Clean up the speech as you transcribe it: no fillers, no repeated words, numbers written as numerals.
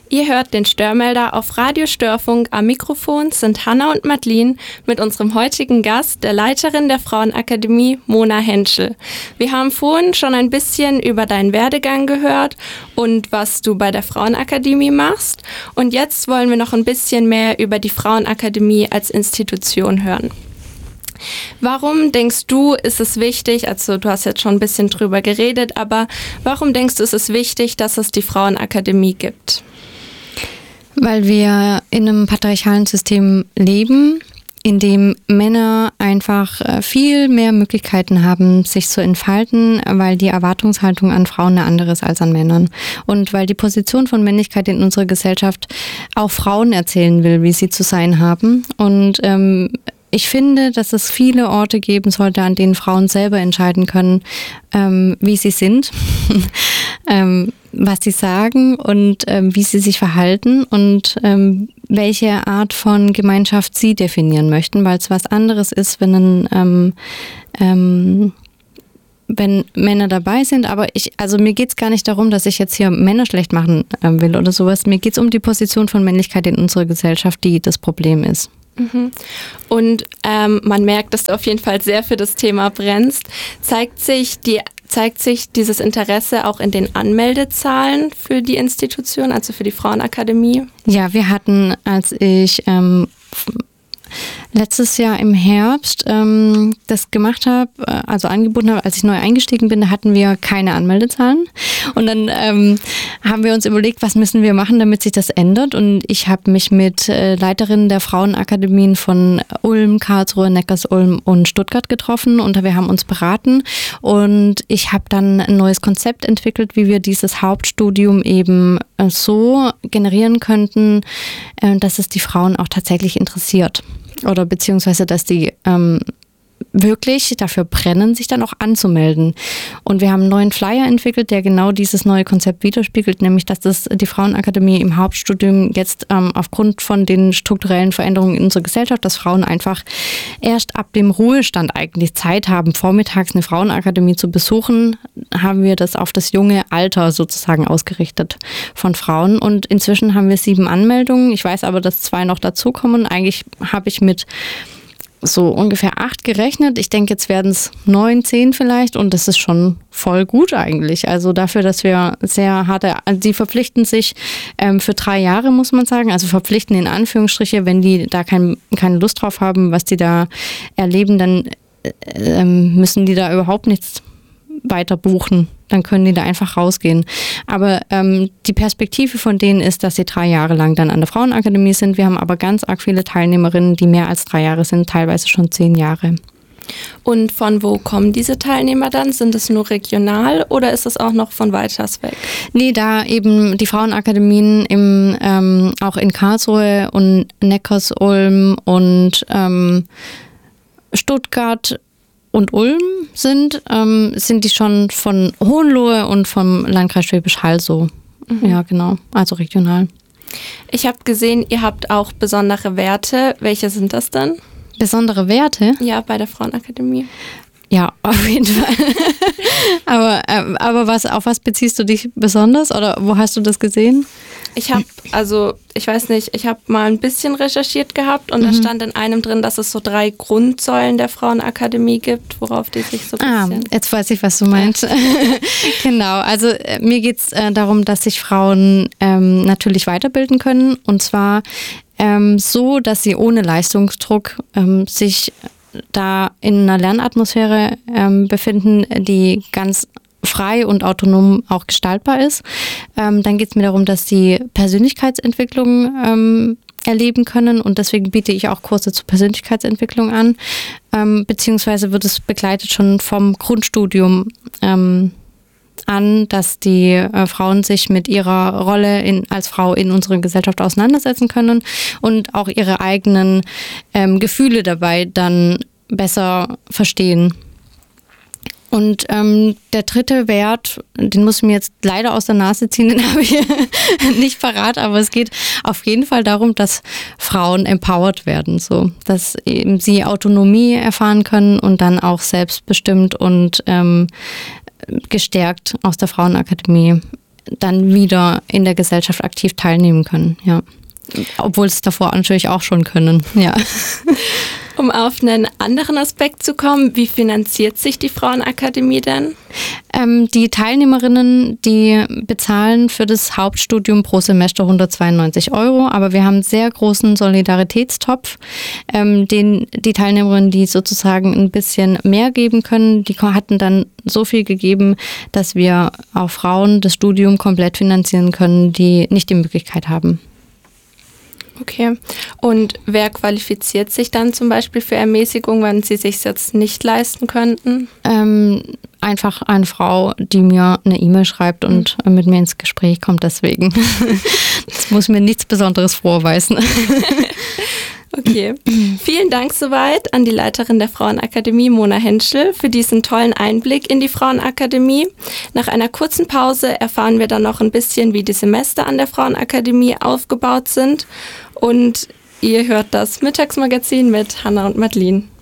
Ihr hört den Störmelder auf Radio Störfunk. Am Mikrofon sind Hanna und Madeline mit unserem heutigen Gast, der Leiterin der Frauenakademie, Mona Henschel. Wir haben vorhin schon ein bisschen über deinen Werdegang gehört und was du bei der Frauenakademie machst. Und jetzt wollen wir noch ein bisschen mehr über die Frauenakademie als Institution hören. Warum denkst du, ist es wichtig, also du hast jetzt schon ein bisschen drüber geredet, aber warum denkst du, ist es wichtig, dass es die Frauenakademie gibt? Weil wir in einem patriarchalen System leben, in dem Männer einfach viel mehr Möglichkeiten haben, sich zu entfalten, weil die Erwartungshaltung an Frauen eine andere ist als an Männern. Und weil die Position von Männlichkeit in unserer Gesellschaft auch Frauen erzählen will, wie sie zu sein haben. Und ich finde, dass es viele Orte geben sollte, an denen Frauen selber entscheiden können, wie sie sind, was sie sagen und wie sie sich verhalten und welche Art von Gemeinschaft sie definieren möchten, weil es was anderes ist, wenn Männer dabei sind, aber mir geht es gar nicht darum, dass ich jetzt hier Männer schlecht machen will oder sowas. Mir geht es um die Position von Männlichkeit in unserer Gesellschaft, die das Problem ist. Und man merkt, dass du auf jeden Fall sehr für das Thema brennst. Zeigt sich dieses Interesse auch in den Anmeldezahlen für die Institution, also für die Frauenakademie? Ja, wir hatten, als ich letztes Jahr im Herbst das gemacht habe, also angeboten habe, als ich neu eingestiegen bin, da hatten wir keine Anmeldezahlen. Und dann haben wir uns überlegt, was müssen wir machen, damit sich das ändert. Und ich habe mich mit Leiterinnen der Frauenakademien von Ulm, Karlsruhe, Neckarsulm und Stuttgart getroffen und wir haben uns beraten. Und ich habe dann ein neues Konzept entwickelt, wie wir dieses Hauptstudium eben so generieren könnten, dass es die Frauen auch tatsächlich interessiert. Oder beziehungsweise, dass die wirklich dafür brennen, sich dann auch anzumelden. Und wir haben einen neuen Flyer entwickelt, der genau dieses neue Konzept widerspiegelt, nämlich, dass die Frauenakademie im Hauptstudium jetzt aufgrund von den strukturellen Veränderungen in unserer Gesellschaft, dass Frauen einfach erst ab dem Ruhestand eigentlich Zeit haben, vormittags eine Frauenakademie zu besuchen, haben wir das auf das junge Alter sozusagen ausgerichtet von Frauen. Und inzwischen haben wir 7 Anmeldungen. Ich weiß aber, dass 2 noch dazukommen. Eigentlich habe ich mit so ungefähr 8 gerechnet. Ich denke, jetzt werden es 9, 10 vielleicht und das ist schon voll gut eigentlich. Also dafür, dass wir sehr harte, die verpflichten sich für 3 Jahre, muss man sagen, also verpflichten in Anführungsstriche, wenn die da keine Lust drauf haben, was die da erleben, dann müssen die da überhaupt nichts weiter buchen. Dann können die da einfach rausgehen. Aber die Perspektive von denen ist, dass sie 3 Jahre lang dann an der Frauenakademie sind. Wir haben aber ganz arg viele Teilnehmerinnen, die mehr als 3 Jahre sind, teilweise schon 10 Jahre. Und von wo kommen diese Teilnehmer dann? Sind es nur regional oder ist es auch noch von weiters weg? Nee, da eben die Frauenakademien auch in Karlsruhe und Neckarsulm und Stuttgart und Ulm sind die schon von Hohenlohe und vom Landkreis Schwäbisch Hall so. Ja, genau. Also regional. Ich habe gesehen, ihr habt auch besondere Werte. Welche sind das denn? Besondere Werte? Ja, bei der Frauenakademie. Ja, auf jeden Fall. aber auf was beziehst du dich besonders oder wo hast du das gesehen? Ich habe mal ein bisschen recherchiert gehabt und da stand in einem drin, dass es so 3 Grundsäulen der Frauenakademie gibt, worauf die sich so ein bisschen... Jetzt weiß ich, was du meinst. Genau, also mir geht es darum, dass sich Frauen natürlich weiterbilden können und zwar so, dass sie ohne Leistungsdruck sich da in einer Lernatmosphäre befinden, die ganz frei und autonom auch gestaltbar ist. Dann geht es mir darum, dass sie Persönlichkeitsentwicklung erleben können und deswegen biete ich auch Kurse zur Persönlichkeitsentwicklung an, beziehungsweise wird es begleitet schon vom Grundstudium an, dass die Frauen sich mit ihrer Rolle als Frau in unserer Gesellschaft auseinandersetzen können und auch ihre eigenen Gefühle dabei dann besser verstehen. Und der dritte Wert, den muss ich mir jetzt leider aus der Nase ziehen, den habe ich nicht parat, aber es geht auf jeden Fall darum, dass Frauen empowered werden, so, dass eben sie Autonomie erfahren können und dann auch selbstbestimmt und gestärkt aus der Frauenakademie dann wieder in der Gesellschaft aktiv teilnehmen können, ja. Obwohl es davor natürlich auch schon können, ja. Um auf einen anderen Aspekt zu kommen, wie finanziert sich die Frauenakademie denn? Die Teilnehmerinnen, die bezahlen für das Hauptstudium pro Semester 192 €, aber wir haben einen sehr großen Solidaritätstopf, den die Teilnehmerinnen, die sozusagen ein bisschen mehr geben können, die hatten dann so viel gegeben, dass wir auch Frauen das Studium komplett finanzieren können, die nicht die Möglichkeit haben. Okay. Und wer qualifiziert sich dann zum Beispiel für Ermäßigung, wenn sie sich jetzt nicht leisten könnten? Einfach eine Frau, die mir eine E-Mail schreibt und mit mir ins Gespräch kommt deswegen. Das muss mir nichts Besonderes vorweisen. Okay. Vielen Dank soweit an die Leiterin der Frauenakademie, Mona Henschel, für diesen tollen Einblick in die Frauenakademie. Nach einer kurzen Pause erfahren wir dann noch ein bisschen, wie die Semester an der Frauenakademie aufgebaut sind. Und ihr hört das Mittagsmagazin mit Hanna und Madeline.